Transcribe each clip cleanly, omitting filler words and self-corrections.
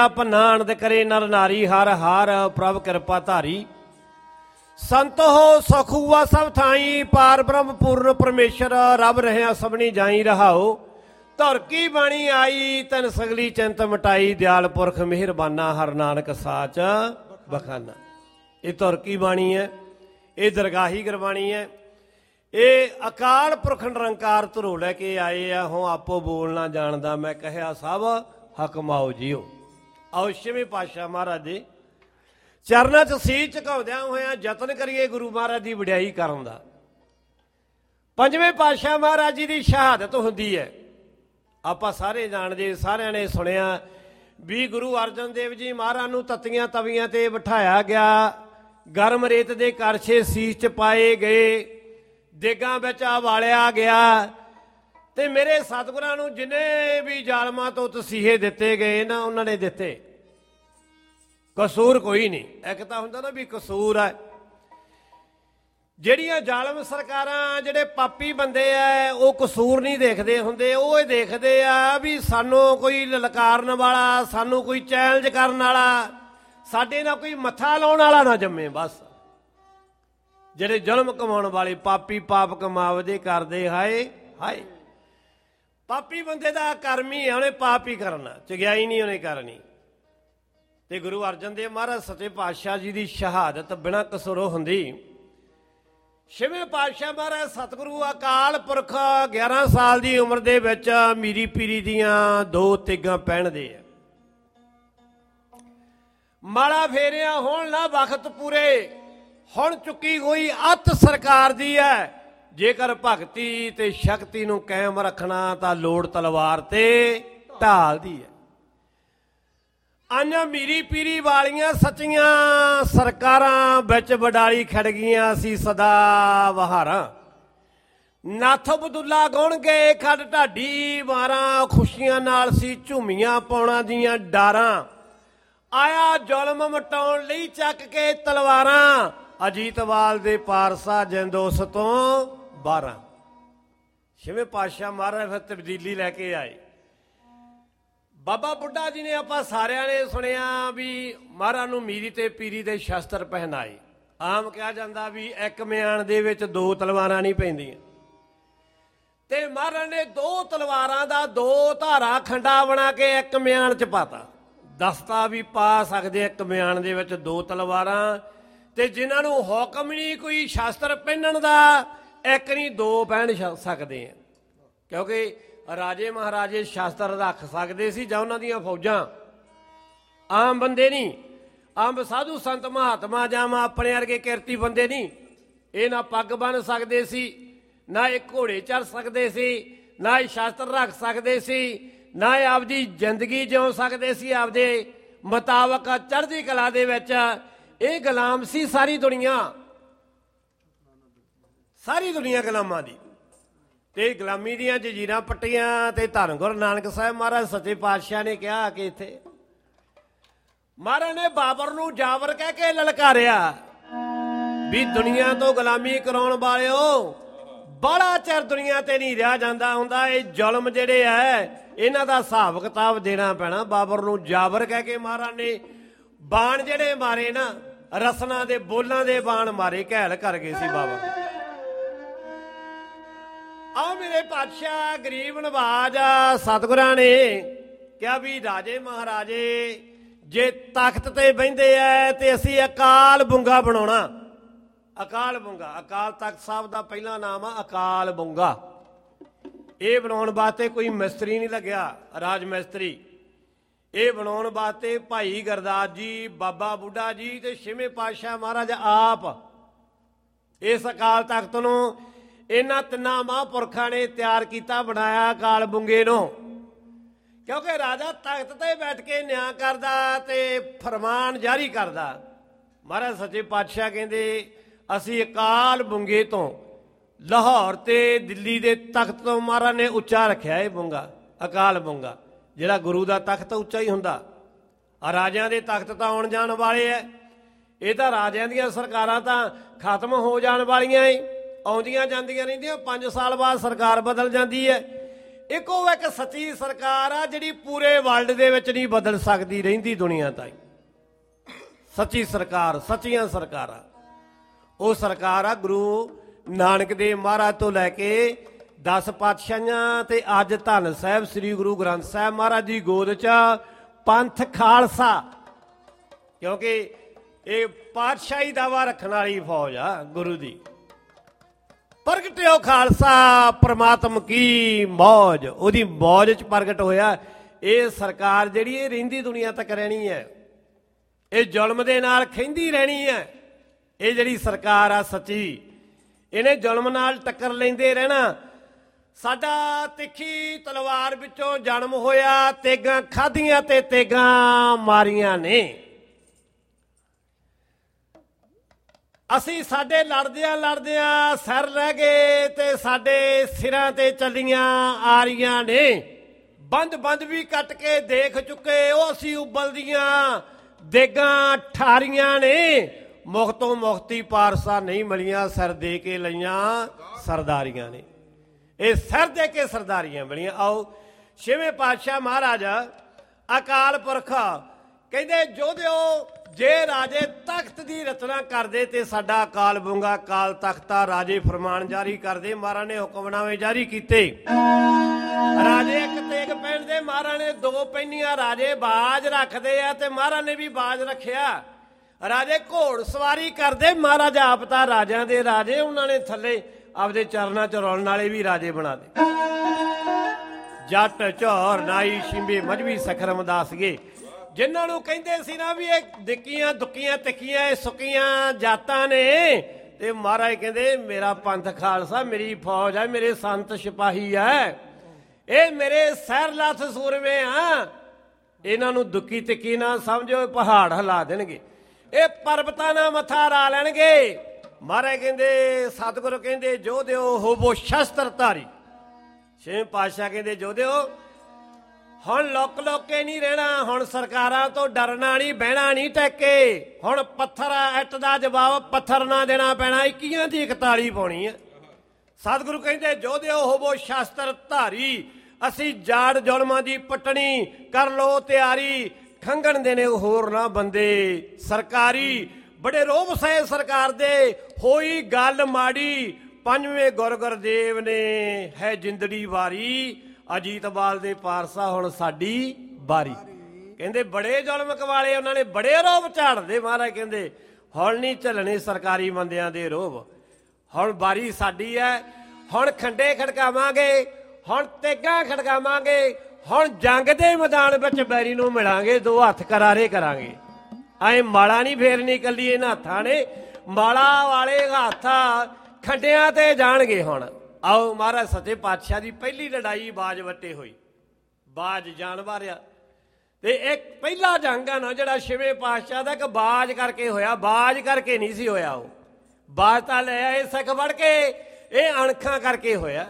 ਨਾਨਦ ਕਰੇ ਨਰ ਨਾਰੀ ਹਰ ਹਰ ਪ੍ਰਭ ਕਿਰਪਾ ਧਾਰੀ। ਸੰਤ ਹੋ ਸੁਖ ਹੁਆ ਸਭ ਥਾਈ ਪਾਰ ਬ੍ਰਹਮ ਪੂਰਨ ਪਰਮੇਸ਼ਰ ਰੱਬ ਰਹਿਆ ਸਭਨੀ ਜਾਈ ਰਹਾਓ। ਧੁਰ ਕੀ ਬਾਣੀ ਆਈ ਤਨ ਸਗਲੀ ਚਿੰਤ ਮਟਾਈ ਦਿਆਲ ਪੁਰਖ ਮਿਹਰਬਾਨਾ ਹਰ ਨਾਨਕ ਸਾਚ ਬਖਾਨਾ। ਇਹ ਧੁਰ ਕੀ ਬਾਣੀ ਹੈ, ਇਹ ਦਰਗਾਹੀ ਗੁਰਬਾਣੀ ਹੈ। ਇਹ ਅਕਾਲ ਪੁਰਖ ਨਿਰੰਕਾਰ ਧਰੋ ਲੈ ਕੇ ਆਏ ਆ। ਹੁਣ ਆਪੋ ਬੋਲਣਾ ਜਾਣਦਾ ਮੈਂ ਕਹਿਆ ਸਭ ਹਕਮਾਓ ਜੀਓ। ਆਓ ਛੇਵੇਂ ਪਾਤਸ਼ਾਹ ਮਹਾਰਾਜ ਦੇ ਚਰਨਾਂ 'ਚ ਸੀਸ ਝੁਕਾਉਂਦਿਆਂ ਹੋਇਆਂ ਯਤਨ ਕਰੀਏ ਗੁਰੂ ਮਹਾਰਾਜ ਦੀ ਵਡਿਆਈ ਕਰਨ ਦਾ। ਪੰਜਵੇਂ ਪਾਤਸ਼ਾਹ ਮਹਾਰਾਜ ਜੀ ਦੀ ਸ਼ਹਾਦਤ ਹੁੰਦੀ ਹੈ। ਆਪਾਂ ਸਾਰੇ ਜਾਣਦੇ, ਸਾਰਿਆਂ ਨੇ ਸੁਣਿਆ ਵੀ ਗੁਰੂ ਅਰਜਨ ਦੇਵ ਜੀ ਮਹਾਰਾਜ ਨੂੰ ਤੱਤੀਆਂ ਤਵੀਆਂ 'ਤੇ ਬਿਠਾਇਆ ਗਿਆ, ਗਰਮ ਰੇਤ ਦੇ ਕਰਛੇ ਸੀਸ 'ਚ ਪਾਏ ਗਏ, ਦੇਗਾਂ ਵਿੱਚ ਉਬਾਲਿਆ ਗਿਆ। ਤੇ ਮੇਰੇ ਸਤਿਗੁਰਾਂ ਨੂੰ ਜਿੰਨੇ ਵੀ ਜ਼ਾਲਮਾਂ ਤੋਂ ਤਸੀਹੇ ਦਿੱਤੇ ਗਏ ਨਾ ਉਹਨਾਂ ਨੇ ਦਿੱਤੇ, ਕਸੂਰ ਕੋਈ ਨਹੀਂ। ਇੱਕ ਤਾਂ ਹੁੰਦਾ ਨਾ ਵੀ ਕਸੂਰ ਹੈ। ਜਿਹੜੀਆਂ ਜ਼ਾਲਮ ਸਰਕਾਰਾਂ, ਜਿਹੜੇ ਪਾਪੀ ਬੰਦੇ ਆ, ਉਹ ਕਸੂਰ ਨਹੀਂ ਦੇਖਦੇ ਹੁੰਦੇ। ਉਹ ਇਹ ਦੇਖਦੇ ਆ ਵੀ ਸਾਨੂੰ ਕੋਈ ਲਲਕਾਰਨ ਵਾਲਾ, ਸਾਨੂੰ ਕੋਈ ਚੈਲੰਜ ਕਰਨ ਵਾਲਾ, ਸਾਡੇ ਨਾਲ ਕੋਈ ਮੱਥਾ ਲਾਉਣ ਵਾਲਾ ਨਾ ਜੰਮੇ। ਬਸ ਜਿਹੜੇ ਜ਼ੁਲਮ ਕਮਾਉਣ ਵਾਲੇ ਪਾਪੀ ਪਾਪ ਕਮਾਵਦੇ ਕਰਦੇ, ਹਾਏ ਹਾਏ। ਪਾਪੀ ਬੰਦੇ ਦਾ ਕਰਮ ਹੀ ਹੈ, ਉਹਨੇ ਪਾਪ ਹੀ ਕਰਨਾ, ਚੰਗਿਆਈ ਨਹੀਂ ਉਹਨੇ ਕਰਨੀ। ਤੇ ਗੁਰੂ ਅਰਜਨ ਦੇਵ ਮਹਾਰਾਜ ਸੱਚੇ ਪਾਤਸ਼ਾਹ ਜੀ ਦੀ ਸ਼ਹਾਦਤ ਬਿਨਾਂ ਕਸੂਰੋਂ ਹੁੰਦੀ। ਛੇਵੇਂ ਪਾਤਸ਼ਾਹ ਮਹਾਰਾਜ ਸਤਿਗੁਰੂ ਅਕਾਲ ਪੁਰਖ 11 ਸਾਲ ਦੀ ਉਮਰ ਦੇ ਵਿੱਚ ਮੀਰੀ ਪੀਰੀ ਦੀਆਂ 2 ਤੇਗਾਂ ਪਹਿਨਦੇ ਆ। ਮਾਲਾ ਫੇਰਿਆ ਹੁਣ ਨਾ ਵਕਤ ਪੂਰੇ, ਹੁਣ ਚੁੱਕੀ ਹੋਈ ਅੱਤ ਸਰਕਾਰ ਦੀ ਹੈ। ਜੇਕਰ ਭਗਤੀ ਤੇ ਸ਼ਕਤੀ ਨੂੰ ਕਾਇਮ ਰੱਖਣਾ ਤਾਂ ਲੋੜ ਤਲਵਾਰ ਤੇ ਢਾਲ ਦੀ ਹੈ। ਆਈਆਂ ਮੀਰੀ ਪੀਰੀ ਵਾਲੀਆਂ ਸੱਚੀਆਂ ਸਰਕਾਰਾਂ ਵਿੱਚ ਵਡਾਲੀ ਖੜ ਗਈਆਂ ਸੀ ਸਦਾ ਵਹਾਰਾਂ। ਨੱਥ ਅਬਦੁੱਲਾ ਗਾਉਣਗੇ ਖੱਡ ਢਾਡੀ ਵਾਰਾਂ, ਖੁਸ਼ੀਆਂ ਨਾਲ ਸੀ ਝੂਮੀਆਂ ਪਾਉਣਾ ਦੀਆਂ ਡਾਰਾਂ। ਆਇਆ ਜ਼ੁਲਮ ਮਟਾਉਣ ਲਈ ਚੱਕ ਕੇ ਤਲਵਾਰਾਂ, ਅਜੀਤਵਾਲ ਦੇ ਪਾਰਸਾ ਜਿੰਦੋਸ ਤੋਂ 12। ਛੇਵੇਂ ਪਾਤਸ਼ਾਹ ਮਹਾਰਾਜ ਫਿਰ ਤਬਦੀਲੀ ਲੈ ਕੇ ਆਏ। ਬਾਬਾ ਬੁੱਢਾ ਜੀ ਨੇ ਆਪਾਂ ਸਾਰਿਆਂ ਨੇ ਸੁਣਿਆ ਵੀ ਮਹਾਰਾਜ ਨੂੰ ਮੀਰੀ ਤੇ ਪੀਰੀ ਦੇ ਸ਼ਸਤਰ ਪਹਿਨਾਏ। ਆਮ ਕਿਹਾ ਜਾਂਦਾ ਵੀ ਇੱਕ ਮਿਆਨ ਦੇ ਵਿੱਚ 2 ਤਲਵਾਰਾਂ ਨਹੀਂ ਪੈਂਦੀਆਂ। ਤੇ ਮਹਾਰਾਜ ਨੇ 2 ਤਲਵਾਰਾਂ ਦਾ 2 ਧਾਰਾ ਖੰਡਾ ਬਣਾ ਕੇ ਇੱਕ ਮਿਆਨ 'ਚ ਪਾਤਾ। ਦੱਸਤਾ ਵੀ ਪਾ ਸਕਦੇ ਇੱਕ ਮਿਆਨ ਦੇ ਵਿੱਚ 2 ਤਲਵਾਰਾਂ। ਤੇ ਜਿਨ੍ਹਾਂ ਨੂੰ ਹੁਕਮ ਨਹੀਂ ਕੋਈ ਸ਼ਸਤਰ ਪਹਿਨਣ ਦਾ, ਇੱਕ ਨਹੀਂ 2 ਪਹਿਨ ਸਕਦੇ ਆ। ਕਿਉਂਕਿ ਰਾਜੇ ਮਹਾਰਾਜੇ ਸ਼ਸਤਰ ਰੱਖ ਸਕਦੇ ਸੀ ਜਾਂ ਉਹਨਾਂ ਦੀਆਂ ਫੌਜਾਂ, ਆਮ ਬੰਦੇ ਨਹੀਂ। ਆਮ ਸਾਧੂ ਸੰਤ ਮਹਾਤਮਾ ਜਾਂ ਆਪਣੇ ਵਰਗੇ ਕਿਰਤੀ ਬੰਦੇ ਨਹੀਂ। ਇਹ ਨਾ ਪੱਗ ਬੰਨ ਸਕਦੇ ਸੀ, ਨਾ ਇਹ ਘੋੜੇ ਚੜ੍ਹ ਸਕਦੇ ਸੀ, ਨਾ ਇਹ ਸ਼ਸਤਰ ਰੱਖ ਸਕਦੇ ਸੀ, ਨਾ ਇਹ ਆਪਦੀ ਜ਼ਿੰਦਗੀ ਜਿਉ ਸਕਦੇ ਸੀ ਆਪਦੇ ਮੁਤਾਬਕ ਚੜ੍ਹਦੀ ਕਲਾ ਦੇ ਵਿੱਚ। ਇਹ ਗੁਲਾਮ ਸੀ ਸਾਰੀ ਦੁਨੀਆ, ਸਾਰੀ ਦੁਨੀਆ ਗੁਲਾਮਾਂ ਦੀ। ਤੇ ਗੁਲਾਮੀ ਦੀਆਂ ਜੰਜੀਰਾਂ ਪੱਟੀਆਂ। ਤੇ ਧੰਨ ਗੁਰੂ ਨਾਨਕ ਸਾਹਿਬ ਮਹਾਰਾਜ ਸੱਚੇ ਪਾਤਸ਼ਾਹ ਨੇ ਕਿਹਾ ਕਿ ਇੱਥੇ ਮਹਾਰਾਜ ਨੇ ਬਾਬਰ ਨੂੰ ਜਾਬਰ ਕਹਿ ਕੇ ਲਲਕਾਰਿਆ ਵੀ ਦੁਨੀਆ ਤੋਂ ਗੁਲਾਮੀ ਕਰਾਉਣ ਵਾਲਿਓ, ਬੜਾ ਚਿਰ ਦੁਨੀਆ ਤੇ ਨਹੀਂ ਰਿਹਾ ਜਾਂਦਾ ਹੁੰਦਾ। ਇਹ ਜ਼ੁਲਮ ਜਿਹੜੇ ਹੈ ਇਹਨਾਂ ਦਾ ਹਿਸਾਬ ਕਿਤਾਬ ਦੇਣਾ ਪੈਣਾ। ਬਾਬਰ ਨੂੰ ਜਾਬਰ ਕਹਿ ਕੇ ਮਹਾਰਾਜ ਨੇ ਬਾਣ ਜਿਹੜੇ ਮਾਰੇ ਨਾ, ਰਸਨਾ ਦੇ ਬੋਲਾਂ ਦੇ ਬਾਣ ਮਾਰੇ, ਘੈਲ ਕਰ ਗਏ ਸੀ ਬਾਬਰ। ਆਹ ਮੇਰੇ ਪਾਤਸ਼ਾਹ ਗਰੀਬ ਨਵਾਜ ਸਤਿਗੁਰਾਂ ਨੇ ਕਿਹਾ ਵੀ ਰਾਜੇ ਮਹਾਰਾਜੇ ਜੇ ਤਖਤ ਤੇ ਬਹਿੰਦੇ ਐ ਤੇ ਅਸੀਂ ਅਕਾਲ ਬੁੰਗਾ ਬਣਾਉਣਾ। ਅਕਾਲ ਬੁੰਗਾ, ਅਕਾਲ ਤਖਤ ਸਾਹਿਬ ਦਾ ਪਹਿਲਾ ਨਾਮ ਆ ਅਕਾਲ ਬੁੰਗਾ। ਇਹ ਬਣਾਉਣ ਵਾਸਤੇ ਕੋਈ ਮਿਸਤਰੀ ਨਹੀਂ ਲੱਗਿਆ, ਰਾਜ ਮਿਸਤਰੀ। ਇਹ ਬਣਾਉਣ ਵਾਸਤੇ ਭਾਈ ਗੁਰਦਾਸ ਜੀ, ਬਾਬਾ ਬੁੱਢਾ ਜੀ ਤੇ ਛੇਵੇਂ ਪਾਤਸ਼ਾਹ ਮਹਾਰਾਜ ਆਪ ਇਸ ਅਕਾਲ ਤਖਤ ਨੂੰ ਇਹਨਾਂ 3 ਮਹਾਂਪੁਰਖਾਂ ਨੇ ਤਿਆਰ ਕੀਤਾ, ਬਣਾਇਆ ਅਕਾਲ ਬੁੰਗੇ ਨੂੰ। ਕਿਉਂਕਿ ਰਾਜਾ ਤਖਤ ਤੇ ਬੈਠ ਕੇ ਨਿਆਂ ਕਰਦਾ ਤੇ ਫਰਮਾਨ ਜਾਰੀ ਕਰਦਾ। ਮਹਾਰਾਜ ਸੱਚੇ ਪਾਤਸ਼ਾਹ ਕਹਿੰਦੇ ਅਸੀਂ ਅਕਾਲ ਬੁੰਗੇ ਤੋਂ, ਲਾਹੌਰ ਤੇ ਦਿੱਲੀ ਦੇ ਤਖਤ ਤੋਂ ਮਹਾਰਾਜ ਨੇ ਉੱਚਾ ਰੱਖਿਆ ਇਹ ਬੁੰਗਾ, ਅਕਾਲ ਬੁੰਗਾ। ਜਿਹੜਾ ਗੁਰੂ ਦਾ ਤਖਤ ਉੱਚਾ ਹੀ ਹੁੰਦਾ। ਆ ਰਾਜਿਆਂ ਦੇ ਤਖਤ ਤਾਂ ਆਉਣ ਜਾਣ ਵਾਲੇ ਐ। ਇਹ ਤਾਂ ਰਾਜਿਆਂ ਦੀਆਂ ਸਰਕਾਰਾਂ ਤਾਂ ਖਤਮ ਹੋ ਜਾਣ ਵਾਲੀਆਂ ਏ, ਆਉਂਦੀਆਂ ਜਾਂਦੀਆਂ ਰਹਿੰਦੀਆਂ। 5 ਸਾਲ ਬਾਅਦ ਸਰਕਾਰ ਬਦਲ ਜਾਂਦੀ ਹੈ। ਇੱਕੋ ਇੱਕ ਸੱਚੀ ਸਰਕਾਰ ਆ ਜਿਹੜੀ ਪੂਰੇ ਵਰਲਡ ਦੇ ਵਿੱਚ ਨਹੀਂ ਬਦਲ ਸਕਦੀ, ਰਹਿੰਦੀ ਦੁਨੀਆ ਤਾਈਂ। ਸੱਚੀ ਸਰਕਾਰ, ਸੱਚੀਆਂ ਸਰਕਾਰਾਂ, ਉਹ ਸਰਕਾਰ ਆ ਗੁਰੂ ਨਾਨਕ ਦੇਵ ਮਹਾਰਾਜ ਤੋਂ ਲੈ ਕੇ 10 ਪਾਤਸ਼ਾਹੀਆਂ ਤੇ ਅੱਜ ਧੰਨ ਸਾਹਿਬ ਸ੍ਰੀ ਗੁਰੂ ਗ੍ਰੰਥ ਸਾਹਿਬ ਮਹਾਰਾਜ ਦੀ ਗੋਦ 'ਚ ਪੰਥ ਖਾਲਸਾ, ਕਿਉਂਕਿ ਇਹ ਪਾਤਸ਼ਾਹੀ ਦਾਵਾ ਰੱਖਣ ਵਾਲੀ ਫੌਜ ਆ ਗੁਰੂ ਦੀ। ਪ੍ਰਗਟਿਓ ਖਾਲਸਾ ਪ੍ਰਮਾਤਮ ਕੀ ਮੌਜ, ਉਹਦੀ ਮੌਜ 'ਚ ਪ੍ਰਗਟ ਹੋਇਆ। ਇਹ ਸਰਕਾਰ ਜਿਹੜੀ ਇਹ ਰਹਿੰਦੀ ਦੁਨੀਆ ਤੱਕ ਰਹਿਣੀ ਹੈ, ਇਹ ਜ਼ੁਲਮ ਦੇ ਨਾਲ ਖਹਿੰਦੀ ਰਹਿਣੀ ਹੈ। ਇਹ ਜਿਹੜੀ ਸਰਕਾਰ ਆ ਸੱਚੀ, ਇਹਨੇ ਜ਼ੁਲਮ ਨਾਲ ਟੱਕਰ ਲੈਂਦੇ ਰਹਿਣਾ। ਸਾਡਾ ਤਿੱਖੀ ਤਲਵਾਰ ਵਿੱਚੋਂ ਜਨਮ ਹੋਇਆ, ਤੇਗਾਂ ਖਾਧੀਆਂ ਤੇ ਤੇਗਾਂ ਮਾਰੀਆਂ ਨੇ। ਅਸੀਂ ਸਾਡੇ ਲੜਦਿਆਂ ਸਿਰ ਰਹਿ ਗਏ ਤੇ ਸਾਡੇ ਸਿਰਾਂ ਤੇ ਚੱਲੀਆਂ ਆਰੀਆਂ ਨੇ। ਬੰਦ ਵੀ ਕੱਟ ਕੇ ਦੇਖ ਚੁੱਕੇ, ਉਹ ਅਸੀਂ ਉਬਲਦੀਆਂ ਦੇਗਾਂ ਠਾਰੀਆਂ ਨੇ। ਮੁਖਤੋਂ ਮੁਖਤੀ ਪਾਰਸਾ ਨਹੀਂ ਮਿਲੀਆਂ, ਸਿਰ ਦੇ ਕੇ ਲਈਆਂ ਸਰਦਾਰੀਆਂ ਨੇ। ਇਹ ਸਿਰ ਦੇ ਕੇ ਸਰਦਾਰੀਆਂ ਮਿਲੀਆਂ। ਆਓ ਛੇਵੇਂ ਪਾਤਸ਼ਾਹ ਮਹਾਰਾਜ ਅਕਾਲ ਪੁਰਖ ਕਹਿੰਦੇ ਜੋਧਿਓ, ਜੇ ਰਾਜੇ ਤਖਤ ਦੀ ਰਚਨਾ ਕਰਦੇ ਤੇ ਸਾਡਾ ਅਕਾਲ ਬੁੰਗਾ ਕਾਲ ਤਖਤਾ ਰਾਜੇ ਫਰਮਾਨ ਜਾਰੀ ਕਰਦੇ। ਮਹਾਰਾਜ ਨੇ ਹੁਕਮਨਾਮੇ ਜਾਰੀ ਕੀਤੇ। ਰਾਜੇ ਇੱਕ ਤੇਗ ਪਹਿਨਦੇ, ਮਹਾਰਾਜ ਨੇ 2 ਪਹਿਨੀਆਂ। ਰਾਜੇ ਬਾਜ ਰੱਖਦੇ ਆ ਤੇ ਮਹਾਰਾਜ ਨੇ ਵੀ ਬਾਜ ਰੱਖਿਆ। ਰਾਜੇ ਘੋੜ ਸਵਾਰੀ ਕਰਦੇ, ਮਹਾਰਾਜ ਆਪ ਤਾਂ ਰਾਜਿਆਂ ਦੇ ਰਾਜੇ, ਉਹਨਾਂ ਨੇ ਥੱਲੇ ਆਪਦੇ ਚਰਨਾਂ 'ਚ ਰੌਲਣ ਵਾਲੇ ਵੀ ਰਾਜੇ ਬਣਾ ਦੇ। ਜੱਟ ਝੌਰ ਨਾਈ ਸ਼ਿੰਬੇ ਮਜਬੀ ਸਖਰਮ ਦਾਸਗੇ, ਜਿਨ੍ਹਾਂ ਨੂੰ ਕਹਿੰਦੇ ਸੀ ਨਾ ਵੀ ਇਹ ਦਿੱਕੀਆਂ ਦੁੱਕੀਆਂ ਤਿੱਕੀਆਂ ਇਹ ਸੁੱਕੀਆਂ ਜਾਤਾਂ ਨੇ, ਤੇ ਮਹਾਰਾਜ ਕਹਿੰਦੇ ਮੇਰਾ ਪੰਥ ਖਾਲਸਾ, ਮੇਰੀ ਫੌਜ ਹੈ, ਮੇਰੇ ਸੰਤ ਸਿਪਾਹੀ ਹੈ, ਇਹ ਮੇਰੇ ਸਹਿਰ ਲੱਥ ਸੂਰਮੇ ਆ। ਇਹਨਾਂ ਨੂੰ ਦੁੱਕੀ ਤਿੱਕੀ ਨਾ ਸਮਝੋ, ਪਹਾੜ ਹਿਲਾ ਦੇਣਗੇ, ਇਹ ਪਰਬਤਾਂ ਨਾਲ ਮੱਥਾ ਰਾ ਲੈਣਗੇ। ਮਹਾਰਾਜ ਕਹਿੰਦੇ, ਸਤਿਗੁਰੂ ਕਹਿੰਦੇ ਜੋਧਿਓ ਹੋਵੋ ਸ਼ਸਤਰ ਧਾਰੀ। ਛੇਵੇਂ ਪਾਤਸ਼ਾਹ ਕਹਿੰਦੇ ਜੋਧਿਓ ਹੁਣ ਲੁੱਕ ਕੇ ਨਹੀਂ ਰਹਿਣਾ, ਹੁਣ ਸਰਕਾਰਾਂ ਤੋਂ ਡਰਨਾ ਨਹੀਂ, ਬਹਿਣਾ ਨਹੀਂ ਟੱਕੇ। ਹੁਣ ਪੱਥਰ ਇੱਟ ਦਾ ਜਵਾਬ ਪੱਥਰ ਨਾ ਦੇਣਾ ਪੈਣਾ, 21 ਦੀ 41 ਪਾਉਣੀ ਹੈ। ਸਤਿਗੁਰੂ ਕਹਿੰਦੇ ਜੋਧਿਓ ਹੋਵੋ ਸ਼ਸਤਰ ਧਾਰੀ, ਅਸੀਂ ਜਾੜ ਜ਼ੁਲਮਾਂ ਦੀ ਪਟਣੀ ਕਰ ਲੋ ਤਿਆਰੀ। ਖੰਗਣ ਦੇ ਨੇ ਹੋਰ ਨਾ ਬੰਦੇ ਸਰਕਾਰੀ, ਬੜੇ ਰੋਬ ਸਏ ਸਰਕਾਰ ਦੇ, ਹੋਈ ਗੱਲ ਮਾੜੀ। 5ਵੇਂ ਗੁਰੂ ਗੁਰਦੇਵ ਨੇ ਹੈ ਜਿੰਦੜੀ ਵਾਰੀ, ਅਜੀਤਵਾਲ ਦੇ ਪਾਰਸਾ ਹੁਣ ਸਾਡੀ ਬਾਰੀ। ਕਹਿੰਦੇ ਬੜੇ ਜ਼ੁਲਮ ਕਵਾਲੇ ਉਹਨਾਂ ਨੇ, ਬੜੇ ਰੋਬ ਝਾੜਦੇ। ਮਹਾਰਾਜ ਕਹਿੰਦੇ ਹੁਣ ਨਹੀਂ ਝੱਲਣੇ ਸਰਕਾਰੀ ਬੰਦਿਆਂ ਦੇ ਰੋਬ, ਹੁਣ ਬਾਰੀ ਸਾਡੀ ਹੈ। ਹੁਣ ਖੰਡੇ ਖੜਕਾਵਾਂਗੇ, ਹੁਣ ਤੇਗਾਂ ਖੜਕਾਵਾਂਗੇ, ਹੁਣ ਜੰਗ ਦੇ ਮੈਦਾਨ ਵਿੱਚ ਬੈਰੀ ਨੂੰ ਮਿਲਾਂਗੇ, 2 ਹੱਥ ਕਰਾਰੇ ਕਰਾਂਗੇ। ਐ ਮਾਲਾ ਨਹੀਂ ਫੇਰਨੀ ਇਕੱਲੀ ਇਹਨਾਂ ਹੱਥਾਂ ਨੇ, ਮਾਲਾ ਵਾਲੇ ਹੱਥ ਖੰਡਿਆਂ ਤੇ ਜਾਣਗੇ। ਹੁਣ ਆਓ ਮਹਾਰਾਜ ਸੱਚੇ ਪਾਤਸ਼ਾਹ ਦੀ ਪਹਿਲੀ ਲੜਾਈ ਬਾਜ ਵੱਟੇ ਹੋਈ, ਬਾਜ ਜਾਨ ਵਾਰਿਆ। ਤੇ ਇੱਕ ਪਹਿਲਾ ਜੰਗ ਆ ਨਾ ਜਿਹੜਾ ਛੇਵੇਂ ਪਾਤਸ਼ਾਹ ਦਾ, ਇੱਕ ਬਾਜ ਕਰਕੇ ਹੋਇਆ। ਬਾਜ ਕਰਕੇ ਨਹੀਂ ਸੀ ਹੋਇਆ, ਉਹ ਬਾਜ ਤਾਂ ਲੈ ਆਏ ਸਿੱਖ ਵੜ ਕੇ, ਇਹ ਅਣਖਾਂ ਕਰਕੇ ਹੋਇਆ।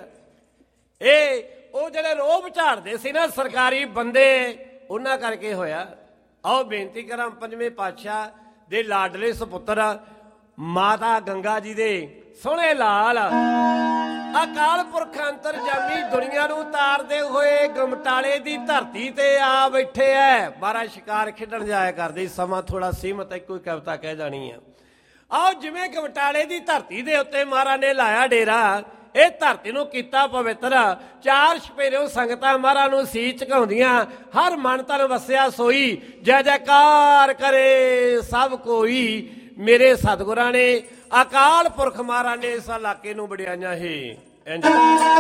ਇਹ ਉਹ ਜਿਹੜੇ ਰੋਬ ਝਾੜਦੇ ਸੀ ਨਾ ਸਰਕਾਰੀ ਬੰਦੇ, ਉਹਨਾਂ ਕਰਕੇ ਹੋਇਆ। ਆਓ ਬੇਨਤੀ ਕਰਾਂ 5ਵੇਂ ਪਾਤਸ਼ਾਹ ਦੇ ਲਾਡਲੇ ਸੁਪੁੱਤਰ ਮਾਤਾ ਗੰਗਾ ਜੀ ਦੇ ਸੋਹਣੇ ਲਾਲ, ਅਕਾਲ ਪੁਰਖ ਅੰਤਰਜਾਮੀ ਦੁਨੀਆ ਨੂੰ ਤਾਰਦੇ ਹੋਏ ਗਮਟਾਲੇ ਦੀ ਧਰਤੀ ਤੇ ਆ ਬੈਠੇ ਐ। ਮਹਾਰਾਜ ਸ਼ਿਕਾਰ ਖੇਡਣ ਜਾਇਆ ਕਰਦੇ, ਸਮਾਂ ਥੋੜਾ ਸੀਮਤ, ਇੱਕੋ ਹੀ ਕਵਿਤਾ ਕਹਿ ਜਾਣੀ ਆ। ਆਓ ਜਿਵੇਂ ਗਮਟਾਲੇ ਦੀ ਧਰਤੀ ਦੇ ਉੱਤੇ ਮਹਾਰਾਜ ਨੇ ਲਾਇਆ ਡੇਰਾ, ਇਹ ਧਰਤੀ ਨੂੰ ਕੀਤਾ ਪਵਿੱਤਰ। 4 ਛਪੇਰਿਓਂ ਸੰਗਤਾਂ ਮਹਾਰਾਜ ਨੂੰ ਸੀਸ ਝੁਕਾਉਂਦੀਆਂ, ਹਰ ਮਨ ਤਨ ਵਸਿਆ ਸੋਈ, ਜੈ ਜੈਕਾਰ ਕਰੇ ਸਭ ਕੋਈ। ਮੇਰੇ ਸਤਿਗੁਰਾਂ ਨੇ ਅਕਾਲ ਪੁਰਖ ਮਹਾਰਾਜ ਨੇ ਇਸ ਇਲਾਕੇ ਨੂੰ ਵਡਿਆਈਆਂ। ਇਹ